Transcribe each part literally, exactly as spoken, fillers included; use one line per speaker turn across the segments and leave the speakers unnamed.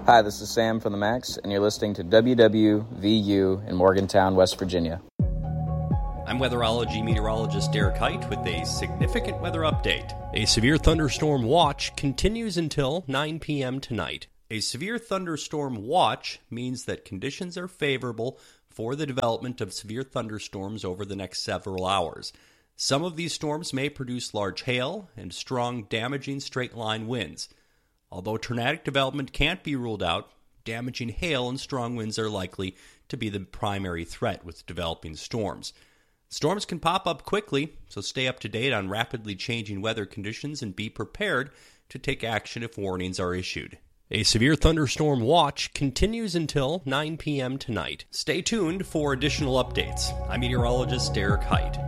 Hi, this is Sam from the Max, and you're listening to W W V U in Morgantown, West Virginia.
I'm weatherology meteorologist Derek Height with a significant weather update. A severe thunderstorm watch continues until nine p.m. tonight. A severe thunderstorm watch means that conditions are favorable for the development of severe thunderstorms over the next several hours. Some of these storms may produce large hail and strong, damaging straight-line winds. Although tornadic development can't be ruled out, damaging hail and strong winds are likely to be the primary threat with developing storms. Storms can pop up quickly, so stay up to date on rapidly changing weather conditions and be prepared to take action if warnings are issued. A severe thunderstorm watch continues until nine p.m. tonight. Stay tuned for additional updates. I'm meteorologist Derek Height.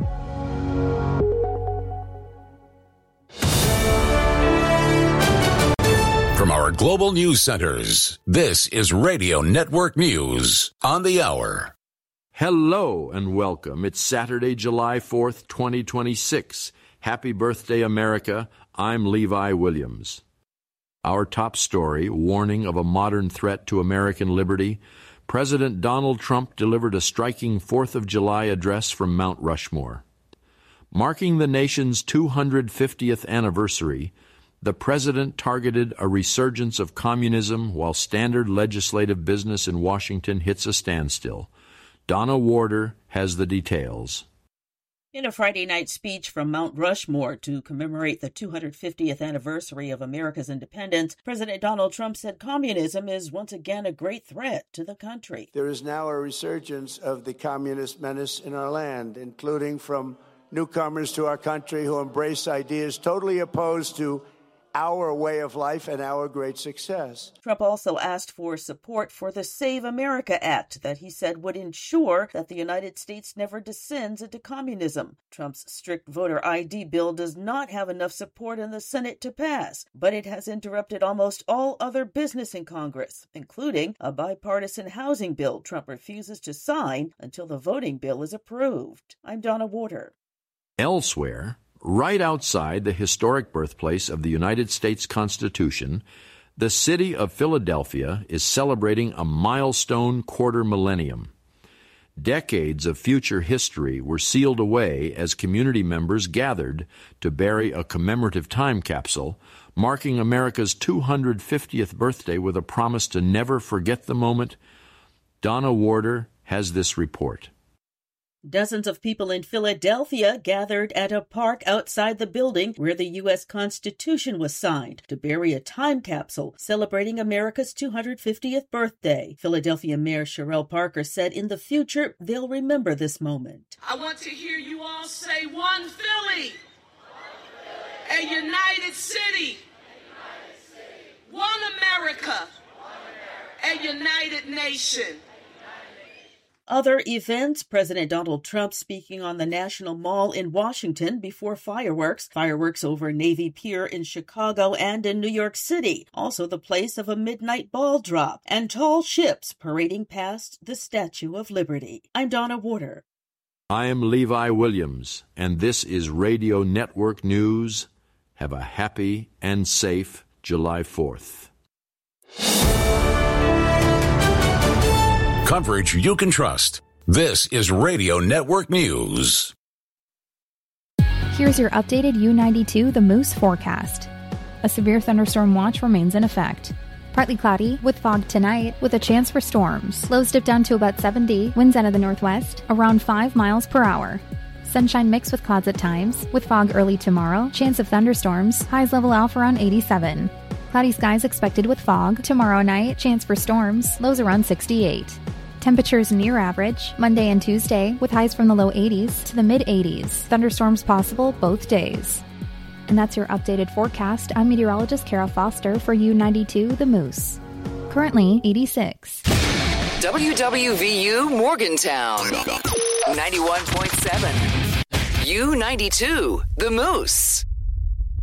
From our global news centers, this is Radio Network News on the hour.
Hello and welcome. It's Saturday, July fourth, twenty twenty-six. Happy birthday, America. I'm Levi Williams. Our top story, warning of a modern threat to American liberty. President Donald Trump delivered a striking fourth of July address from Mount Rushmore. Marking the nation's two hundred fiftieth anniversary, the president targeted a resurgence of communism while standard legislative business in Washington hits a standstill. Donna Warder has the details.
In a Friday night speech from Mount Rushmore to commemorate the two hundred fiftieth anniversary of America's independence, President Donald Trump said communism is once again a great threat to the country.
There is now a resurgence of the communist menace in our land, including from newcomers to our country who embrace ideas totally opposed to our way of life and our great success.
Trump also asked for support for the Save America Act that he said would ensure that the United States never descends into communism. Trump's strict voter I D bill does not have enough support in the Senate to pass, but it has interrupted almost all other business in Congress, including a bipartisan housing bill Trump refuses to sign until the voting bill is approved. I'm Donna Warder.
Elsewhere, right outside the historic birthplace of the United States Constitution, the city of Philadelphia is celebrating a milestone quarter millennium. Decades of future history were sealed away as community members gathered to bury a commemorative time capsule, marking America's two hundred fiftieth birthday with a promise to never forget the moment. Donna Warder has this report.
Dozens of people in Philadelphia gathered at a park outside the building where the U S Constitution was signed to bury a time capsule celebrating America's two hundred fiftieth birthday. Philadelphia Mayor Sherelle Parker said in the future they'll remember this moment.
I want to hear you all say one Philly, a united city, one America, a united nation.
Other events, President Donald Trump speaking on the National Mall in Washington before fireworks, fireworks over Navy Pier in Chicago and in New York City, also the place of a midnight ball drop, and tall ships parading past the Statue of Liberty. I'm Donna Warder.
I am Levi Williams, and this is Radio Network News. Have a happy and safe July fourth.
Coverage you can trust. This is Radio Network News.
Here's your updated U ninety-two The Moose forecast. A severe thunderstorm watch remains in effect. Partly cloudy, with fog tonight, with a chance for storms. Lows dip down to about seventy, winds out of the northwest, around five miles per hour. Sunshine mixed with clouds at times, with fog early tomorrow, chance of thunderstorms, highs level off around eighty-seven. Cloudy skies expected with fog. Tomorrow night, chance for storms, lows around sixty-eight. Temperatures near average, Monday and Tuesday, with highs from the low eighties to the mid-eighties. Thunderstorms possible both days. And that's your updated forecast. I'm meteorologist Kara Foster for U ninety-two The Moose. Currently eighty-six.
W W V U Morgantown, ninety-one point seven. U ninety-two The Moose.